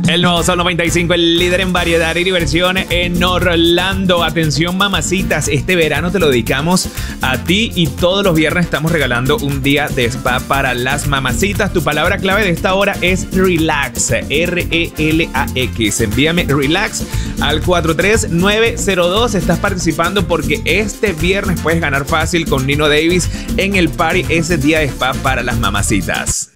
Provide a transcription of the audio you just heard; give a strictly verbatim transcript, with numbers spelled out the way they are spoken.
El nuevo Sol noventa y cinco, el líder en variedad y diversión en Orlando. Atención, mamacitas, este verano te lo dedicamos a ti y todos los viernes estamos regalando un día de spa para las mamacitas. Tu palabra clave de esta hora es relax, R E L A X. Envíame relax al cuatro tres nueve cero dos. Estás participando porque este viernes puedes ganar fácil con Nino Davis en el party, ese día de spa para las mamacitas.